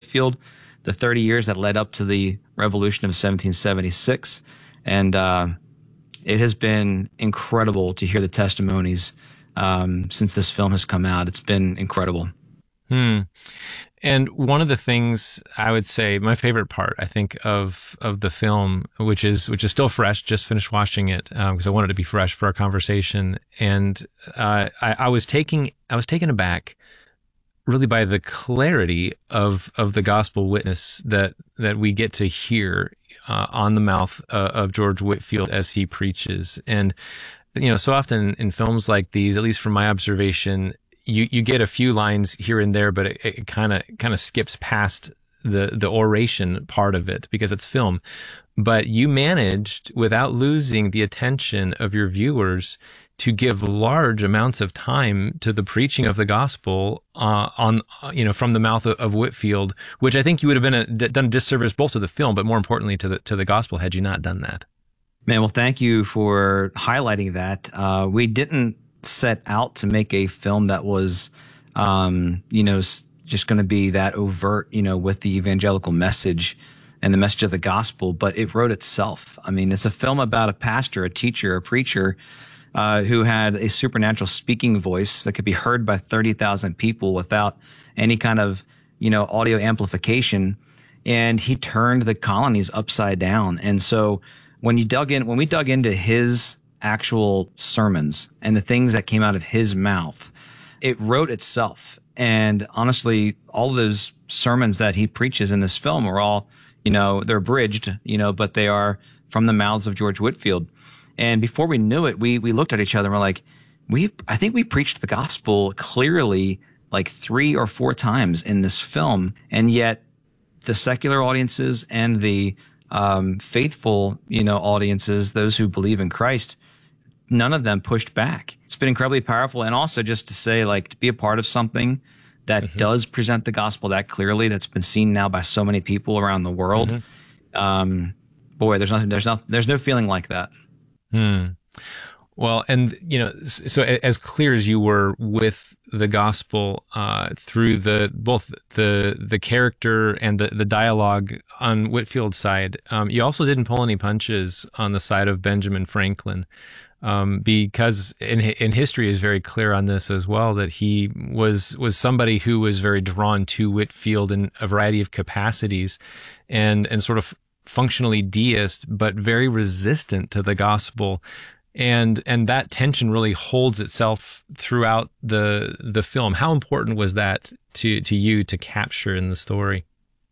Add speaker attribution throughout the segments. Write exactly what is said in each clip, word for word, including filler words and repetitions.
Speaker 1: Whitefield, the thirty years that led up to the Revolution of seventeen seventy-six. And uh, it has been incredible to hear the testimonies um, since this film has come out. It's been incredible.
Speaker 2: Hmm. And one of the things I would say, my favorite part, I think, of of the film, which is which is still fresh, just finished watching it because um, I wanted to be fresh for our conversation, and uh, I, I was taking I was taken aback, really, by the clarity of of the gospel witness that that we get to hear uh, on the mouth uh, of George Whitefield as he preaches. And you know, so often in films like these, at least from my observation, You you get a few lines here and there, but it kind of kind of skips past the the oration part of it because it's film. But you managed, without losing the attention of your viewers, to give large amounts of time to the preaching of the gospel uh, on you know from the mouth of, of Whitefield, which I think you would have been a, done a disservice both to the film, but more importantly to the to the gospel had you not done that.
Speaker 1: Man, well, thank you for highlighting that. Uh, we didn't set out to make a film that was, um, you know, just going to be that overt, you know, with the evangelical message and the message of the gospel, but it wrote itself. I mean, it's a film about a pastor, a teacher, a preacher, uh, who had a supernatural speaking voice that could be heard by thirty thousand people without any kind of, you know, audio amplification. And he turned the colonies upside down. And so when you dug in, when we dug into his actual sermons and the things that came out of his mouth, it wrote itself. And honestly, all of those sermons that he preaches in this film are all, you know, they're abridged, you know, but they are from the mouths of George Whitefield. And before we knew it, we, we looked at each other and we're like, we, I think we preached the gospel clearly like three or four times in this film. And yet the secular audiences and the um, faithful, you know, audiences, those who believe in Christ, none of them pushed back. It's been incredibly powerful. And also just to say, like, to be a part of something that mm-hmm. does present the gospel that clearly, that's been seen now by so many people around the world. Mm-hmm. Um, boy, there's nothing, there's not, there's no feeling like that.
Speaker 2: Hmm. Well, and, you know, so as clear as you were with the gospel uh, through the both the the character and the, the dialogue on Whitefield's side, um, you also didn't pull any punches on the side of Benjamin Franklin, um, because in in history is very clear on this as well, that he was was somebody who was very drawn to Whitefield in a variety of capacities, and and sort of functionally deist, but very resistant to the gospel. And and that tension really holds itself throughout the the film. How important was that to to you to capture in the story?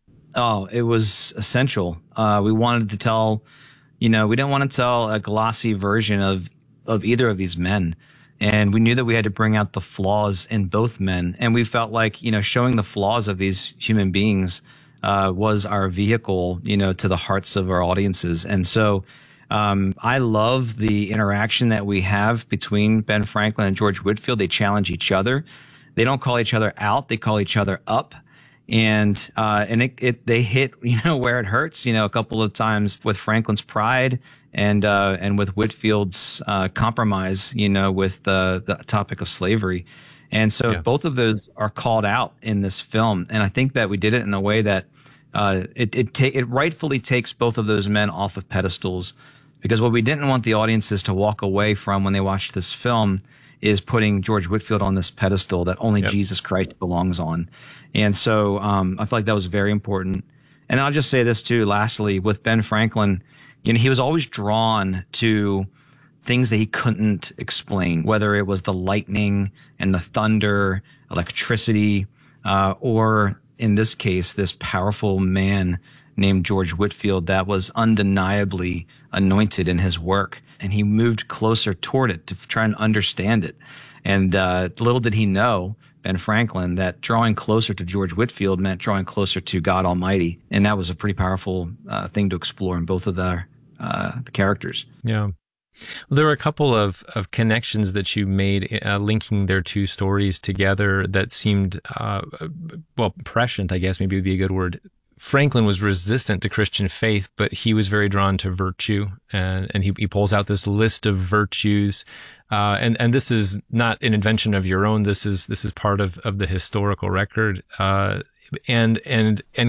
Speaker 1: Oh, it was essential. Uh, we wanted to tell, you know, we didn't want to tell a glossy version of of either of these men, and we knew that we had to bring out the flaws in both men. And we felt like, you know, showing the flaws of these human beings uh, was our vehicle, you know, to the hearts of our audiences. And so. Um, I love the interaction that we have between Ben Franklin and George Whitefield. They challenge each other. They don't call each other out. They call each other up. And, uh, and it, it, they hit, you know, where it hurts, you know, a couple of times with Franklin's pride and, uh, and with Whitefield's, uh, compromise, you know, with, uh, the topic of slavery. And so yeah. both of those are called out in this film. And I think that we did it in a way that, uh, it, it, ta- it rightfully takes both of those men off of pedestals. Because what we didn't want the audiences to walk away from when they watched this film is putting George Whitefield on this pedestal that only yep. Jesus Christ belongs on. And so um, I feel like that was very important. And I'll just say this too, lastly, with Ben Franklin, you know, he was always drawn to things that he couldn't explain, whether it was the lightning and the thunder, electricity, uh, or in this case, this powerful man named George Whitefield that was undeniably anointed in his work. And he moved closer toward it to try and understand it. And uh, little did he know, Ben Franklin, that drawing closer to George Whitefield meant drawing closer to God Almighty. And that was a pretty powerful uh, thing to explore in both of their, uh, the characters.
Speaker 2: Yeah. Well, there were a couple of, of connections that you made uh, linking their two stories together that seemed, uh, well, prescient, I guess maybe would be a good word. Franklin was resistant to Christian faith, but he was very drawn to virtue, and, and he, he pulls out this list of virtues. Uh, and, and this is not an invention of your own. This is, this is part of, of the historical record. Uh, and, and, and